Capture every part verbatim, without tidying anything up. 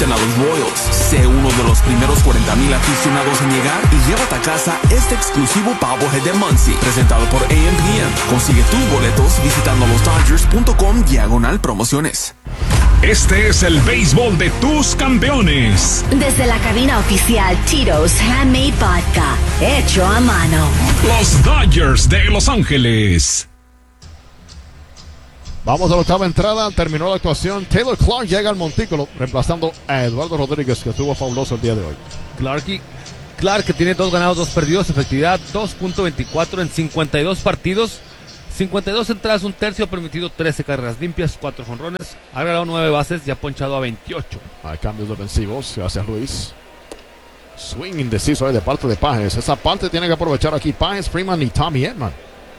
a los Royals. Sé uno de los primeros cuarenta mil aficionados en llegar y llévate a casa este exclusivo Bobblehead de Muncie, presentado por A M P M. Consigue tus boletos visitando los Dodgers punto com diagonal promociones. Este es el béisbol de tus campeones. Desde la cabina oficial Tito's Handmade Vodka, hecho a mano. Los Dodgers de Los Ángeles. Vamos a la octava entrada, terminó la actuación. Taylor Clark llega al montículo, reemplazando a Eduardo Rodríguez, que estuvo fabuloso el día de hoy. Clark, y, Clark que tiene dos ganados, dos perdidos, efectividad dos punto veinticuatro en cincuenta y dos partidos. cincuenta y dos entradas, un tercio, ha permitido trece carreras limpias, cuatro jonrones, ha ganado nueve bases y ha ponchado a veintiocho. Hay cambios defensivos, gracias Luis. Swing indeciso ahí de parte de Páez. Esa parte tiene que aprovechar aquí Páez, Freeman y Tommy Edman.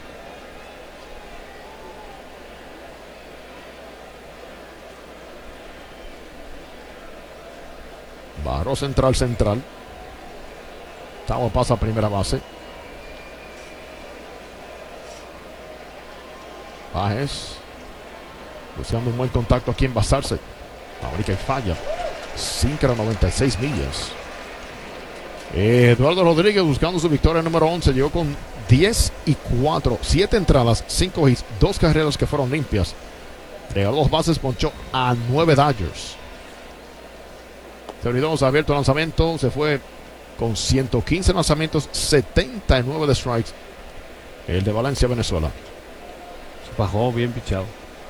Barro central, central. Tavo pasa a primera base. Páez buscando un buen contacto aquí en basarse. Ahorita falla. Sincra noventa y seis millas. Eduardo Rodríguez buscando su victoria número once. Llegó con diez y cuatro. siete entradas, cinco hits, dos carreras que fueron limpias. Regaló dos bases, ponchó a nueve Dodgers. Teoridos abierto lanzamiento. Se fue con ciento quince lanzamientos, setenta y nueve de strikes. El de Valencia, Venezuela. Bajó bien pichado.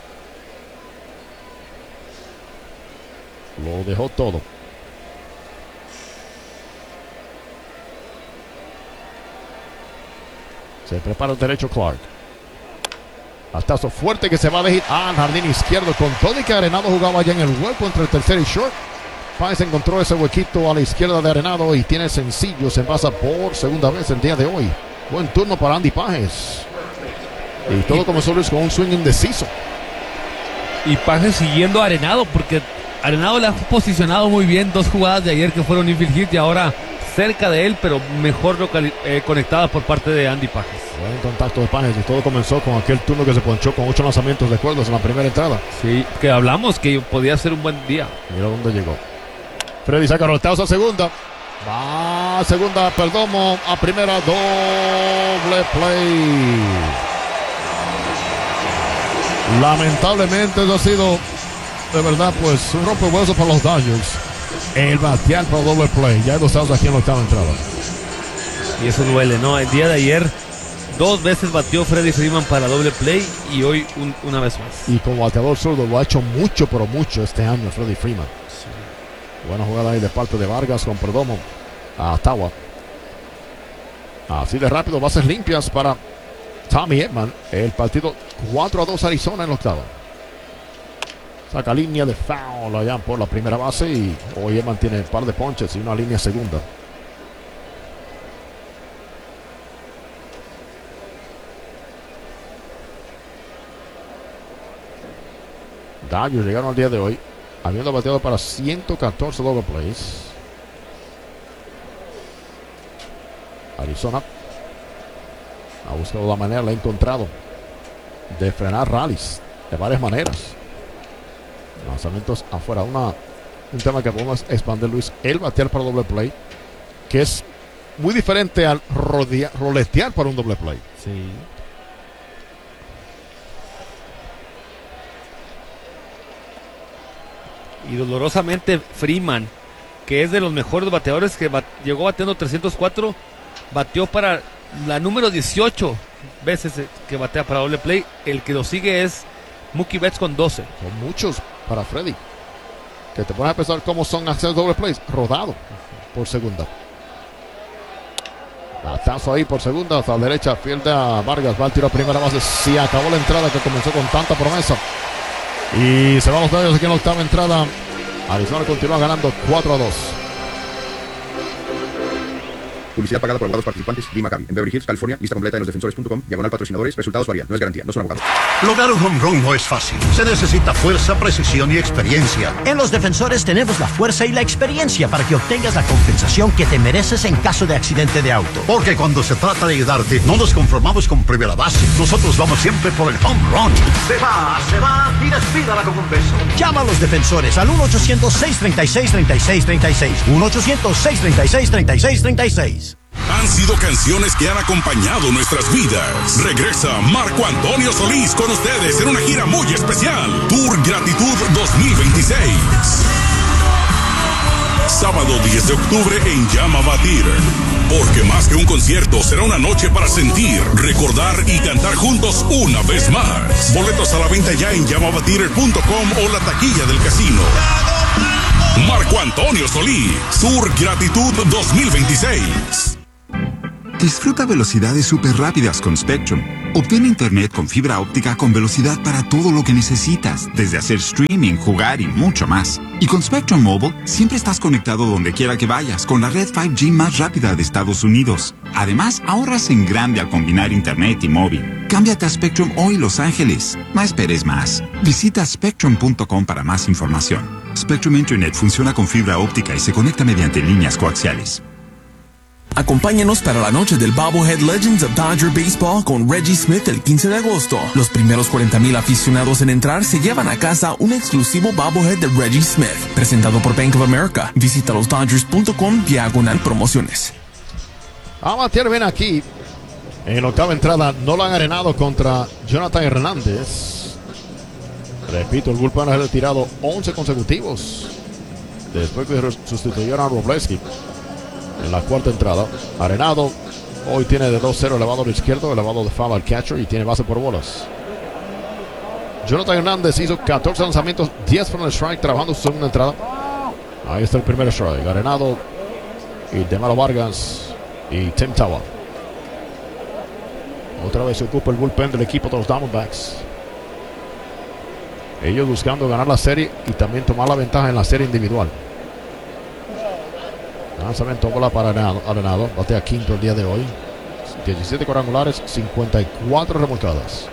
Lo dejó todo. Se prepara el derecho Clark. Batazo fuerte que se va a dejar al jardín izquierdo. Con todo y que Arenado jugaba allá en el hueco entre el tercer y short. Páez encontró ese huequito a la izquierda de Arenado y tiene sencillo. Se envasa por segunda vez el día de hoy. Buen turno para Andy Páez. Y todo comenzó Luis con un swing indeciso. Y Páez siguiendo a Arenado, porque Arenado le ha posicionado muy bien dos jugadas de ayer que fueron infield hit y ahora cerca de él, pero mejor local, eh, conectada por parte de Andy Páez. Buen contacto de Páez y todo comenzó con aquel turno que se ponchó con ocho lanzamientos de cuerdas en la primera entrada. Sí, que hablamos que podía ser un buen día. Mira dónde llegó. Freddy saca rotados a segunda. Va a segunda, Perdomo a primera, doble play. Lamentablemente eso ha sido de verdad pues un rompehuesos para los Dodgers. El batear para doble play. Ya hay dos outs aquí en la octava entrada. Y eso duele, ¿no? El día de ayer dos veces batió Freddie Freeman para doble play y hoy un, una vez más. Y como bateador zurdo lo ha hecho mucho, pero mucho este año Freddie Freeman. Sí. Buena jugada ahí de parte de Vargas con Perdomo a Tawa. Así de rápido, bases limpias para Tommy Edman. El partido cuatro a dos Arizona en la octava. Saca línea de foul allá por la primera base y hoy Edman tiene un par de ponches y una línea segunda. Dodgers llegaron al día de hoy habiendo bateado para ciento catorce double plays. Arizona ha buscado la manera, la ha encontrado de frenar rallies de varias maneras. Lanzamientos afuera. Una, un tema que podemos expandir, Luis. El batear para doble play, que es muy diferente al rodea, roletear para un doble play. Sí. Y dolorosamente Freeman, que es de los mejores bateadores, que bat, llegó bateando trescientos cuatro, batió para la número dieciocho veces que batea para doble play. El que lo sigue es Mookie Betts con doce. Son muchos para Freddy, que te pones a pensar cómo son hacer doble plays, rodado por segunda. Batazo ahí por segunda, hasta la derecha, pierde a Vargas, va al tiro a primera base. Sí, acabó la entrada que comenzó con tanta promesa. Y se van los Dodgers aquí en la octava entrada. Arizona continúa ganando cuatro a dos. Publicidad pagada por abogados participantes. Lee Maccabi. En Beverly Hills, California. Lista completa en los defensores punto com. Diagonal patrocinadores. Resultados varían. No es garantía. No son abogados. Lograr un home run no es fácil. Se necesita fuerza, precisión y experiencia. En Los Defensores tenemos la fuerza y la experiencia para que obtengas la compensación que te mereces en caso de accidente de auto. Porque cuando se trata de ayudarte, no nos conformamos con primera base. Nosotros vamos siempre por el home run. Se va, se va y despídala con un beso. Llama a Los Defensores al uno ochocientos, seis treinta y seis, treinta y seis treinta y seis. uno ochocientos, seis treinta y seis, treinta y seis treinta y seis. Han sido canciones que han acompañado nuestras vidas. Regresa Marco Antonio Solís con ustedes en una gira muy especial. Tour Gratitud dos mil veintiséis. Sábado diez de octubre en Yamava Theater. Porque más que un concierto, será una noche para sentir, recordar y cantar juntos una vez más. Boletos a la venta ya en yamava theater punto com o la taquilla del casino. Marco Antonio Solís, Tour Gratitud dos mil veintiséis. Disfruta velocidades súper rápidas con Spectrum. Obtén internet con fibra óptica con velocidad para todo lo que necesitas, desde hacer streaming, jugar y mucho más. Y con Spectrum Mobile, siempre estás conectado donde quiera que vayas con la red cinco G más rápida de Estados Unidos. Además, ahorras en grande al combinar internet y móvil. Cámbiate a Spectrum hoy, Los Ángeles. No esperes más. Visita spectrum punto com para más información. Spectrum Internet funciona con fibra óptica y se conecta mediante líneas coaxiales. Acompáñanos para la noche del Bobblehead Legends of Dodger Baseball con Reggie Smith el quince de agosto. Los primeros cuarenta mil aficionados en entrar se llevan a casa un exclusivo Bobblehead de Reggie Smith, presentado por Bank of America. Visita los dodgers punto com diagonal promociones. Amateur ven aquí. En octava entrada, Nolan Arenado contra Jonathan Hernández. Repito, el bullpen ha retirado once consecutivos después que sustituyeron a Wroblewski. En la cuarta entrada, Arenado hoy tiene de dos cero elevado al izquierdo, elevado de foul al catcher y tiene base por bolas. Jonathan Hernández hizo catorce lanzamientos, diez fueron el strike, trabajando su segunda entrada. Ahí está el primer strike. Arenado y Demaro Vargas y Tim Tawa. Otra vez se ocupa el bullpen del equipo de los Diamondbacks. Ellos buscando ganar la serie y también tomar la ventaja en la serie individual. Lanzamiento bola para Arenado, Arenado, batea quinto el día de hoy. diecisiete cuadrangulares, cincuenta y cuatro remolcadas.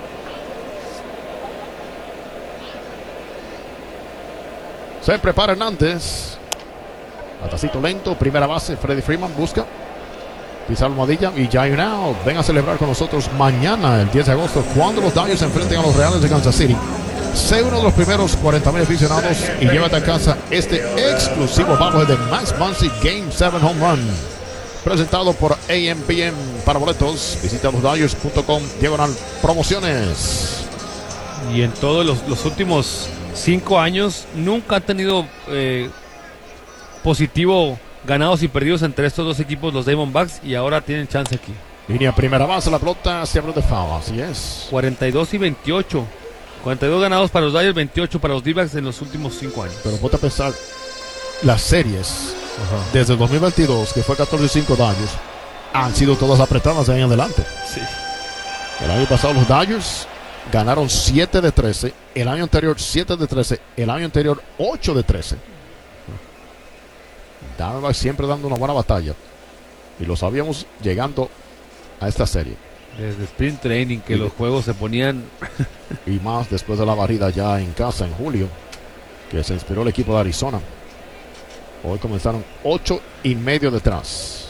Se prepara Hernández. Atacito lento, primera base, Freddie Freeman busca. Pisa la almohadilla y ya hay un out. Ven a celebrar con nosotros mañana, el diez de agosto, cuando los Dodgers se enfrenten a los Reales de Kansas City. Sé uno de los primeros cuarenta mil aficionados y llévate a casa este exclusivo Bobblehead de Max Muncy Game siete Home Run. Presentado por A M P M. Para boletos, visita los dodgers punto com diagonal promociones. Y en todos los, los últimos cinco años nunca ha tenido eh, positivo ganados y perdidos entre estos dos equipos, los Diamondbacks, y ahora tienen chance aquí. Línea primera base, la pelota se abre de foul, así es. cuarenta y dos y veintiocho. cuarenta y dos ganados para los Dodgers, veintiocho para los D-backs en los últimos cinco años. Pero ponte a pensar, las series, ajá, desde el dos mil veintidós, que fue catorce y cinco Dodgers, han sido todas apretadas de ahí en adelante. Sí. El año pasado los Dodgers ganaron siete de trece, el año anterior siete de trece, el año anterior ocho de trece. Diamondbacks siempre dando una buena batalla. Y lo sabíamos llegando a esta serie. Desde Sprint Training que y los juegos se ponían. Y más después de la barrida ya en casa en julio, que se inspiró el equipo de Arizona. Hoy comenzaron ocho y medio detrás.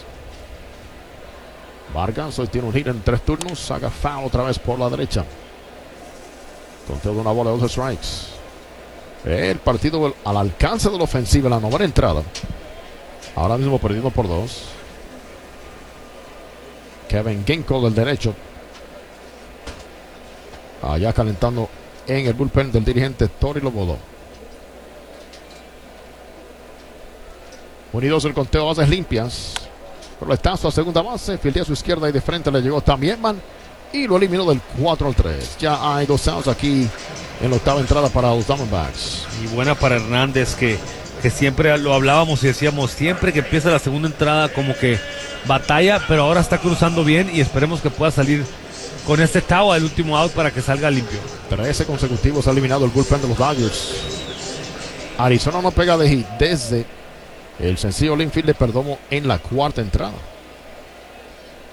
Vargas hoy tiene un hit en tres turnos, saca foul otra vez por la derecha. Conteo de una bola de dos strikes. El partido al alcance de la ofensiva en la novena entrada. Ahora mismo perdiendo por dos. Kevin Ginkel del derecho. Allá calentando en el bullpen del dirigente Tori Lobodo. Unidos el conteo de bases limpias. Pero el tazo a segunda base. Fildea a su izquierda y de frente le llegó también Man. Y lo eliminó del cuatro al tres. Ya hay dos outs aquí en la octava entrada para los Diamondbacks. Y buena para Hernández, que, que siempre lo hablábamos y decíamos, siempre que empieza la segunda entrada como que batalla, pero ahora está cruzando bien y esperemos que pueda salir con este Tawa el último out para que salga limpio. trece consecutivos ha eliminado el bullpen de los Dodgers. Arizona no pega de hit desde el sencillo infield de Perdomo en la cuarta entrada.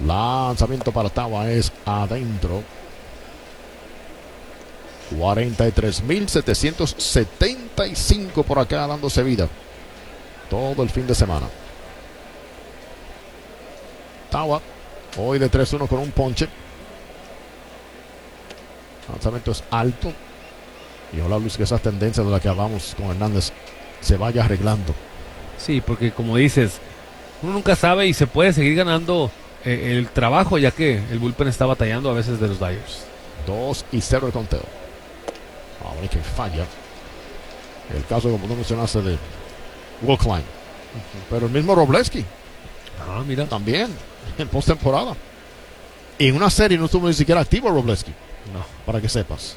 Lanzamiento para Tawa es adentro. cuarenta y tres mil setecientos setenta y cinco por acá dándose vida todo el fin de semana. Tawa hoy de tres uno con un ponche. Lanzamiento es alto. Y hola Luis, que esa tendencia de la que hablamos con Hernández se vaya arreglando. Sí, porque como dices, uno nunca sabe y se puede seguir ganando eh, el trabajo, ya que el bullpen está batallando a veces de los Dodgers. dos y cero el conteo. Ahora que falla. El caso, como tú mencionaste, de Will Klein. Uh-huh. Pero el mismo Robleski. Ah, mira. También en postemporada. Y en una serie no estuvo ni siquiera activo Robleski. No. Para que sepas.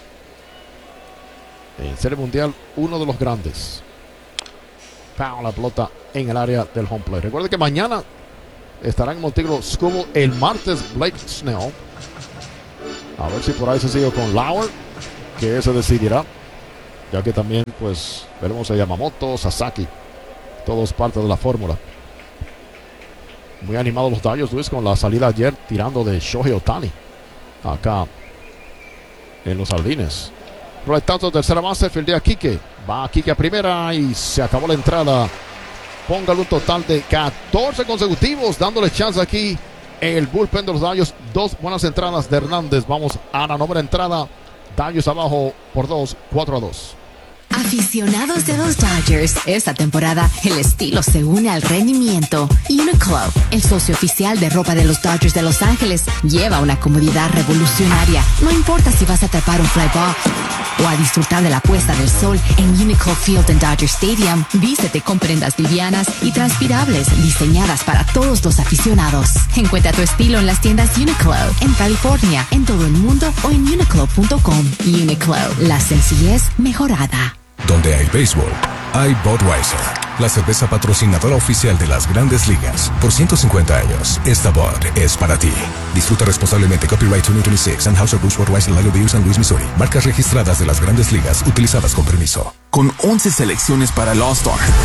En Serie Mundial, uno de los grandes. Pow, la pelota en el área del home plate. Recuerde que mañana estará en Montevideo School. El martes Blake Snell. A ver si por ahí se sigue con Lauer, que eso decidirá. Ya que también pues veremos a Yamamoto, Sasaki. Todos parte de la fórmula. Muy animados los Dodgers, Luis, con la salida ayer tirando de Shohei Ohtani. Acá en los jardines. Roletazo, tercera base, fildea Quique. Va Quique a primera y se acabó la entrada. Póngale un total de catorce consecutivos, dándole chance aquí el bullpen de los Dodgers. Dos buenas entradas de Hernández. Vamos a la novena entrada. Dodgers abajo por dos, cuatro a dos. Aficionados de los Dodgers, esta temporada el estilo se une al rendimiento. Uniqlo, el socio oficial de ropa de los Dodgers de Los Ángeles, lleva una comodidad revolucionaria. No importa si vas a atrapar un fly ball o a disfrutar de la puesta del sol en Uniqlo Field en Dodger Stadium. Vístete con prendas livianas y transpirables diseñadas para todos los aficionados. Encuentra tu estilo en las tiendas Uniqlo en California, en todo el mundo o en uniqlo punto com. Uniqlo, la sencillez mejorada. Donde hay béisbol, hay Budweiser, la cerveza patrocinadora oficial de las Grandes Ligas. Por ciento cincuenta años, esta Bud es para ti. Disfruta responsablemente. Copyright dos mil veintiséis, Anheuser-Busch Budweiser Lager Beer, San Luis, Missouri. Marcas registradas de las Grandes Ligas, utilizadas con permiso. Con once selecciones para el All-Star,